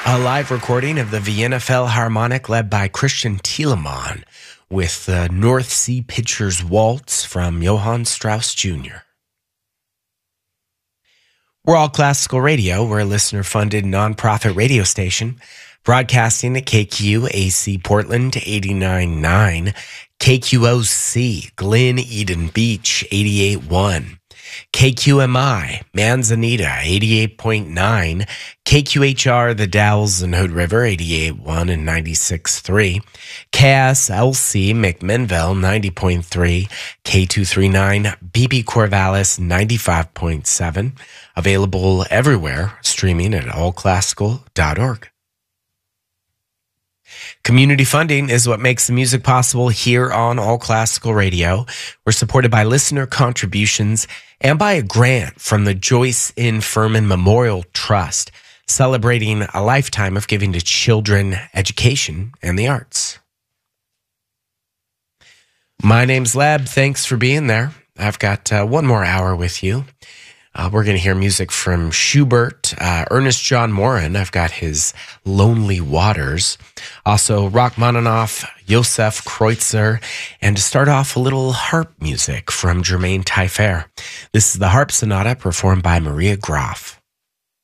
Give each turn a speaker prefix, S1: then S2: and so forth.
S1: A live recording of the Vienna Philharmonic led by Christian Thielemann with the North Sea Pitcher's Waltz from Johann Strauss Jr. We're All Classical Radio. We're a listener-funded nonprofit radio station broadcasting at KQAC Portland 89.9, KQOC Glen Eden Beach 88.1, KQMI Manzanita 88.9, KQHR The Dalles and Hood River 88.1 and 96.3, KSLC McMinnville 90.3, K239 BB Corvallis 95.7, available everywhere, streaming at allclassical.org. Community funding is what makes the music possible here on All Classical Radio. We're supported by listener contributions and by a grant from the Joyce N. Furman Memorial Trust, celebrating a lifetime of giving to children, education, and the arts. My name's Leb. Thanks for being there. I've got one more hour with you. We're going to hear music from Schubert, Ernest John Morin. I've got his Lonely Waters. Also, Rachmaninoff, Josef Kreutzer. And to start off, a little harp music from Germain Taillefer. This is the Harp Sonata performed by Maria Graf.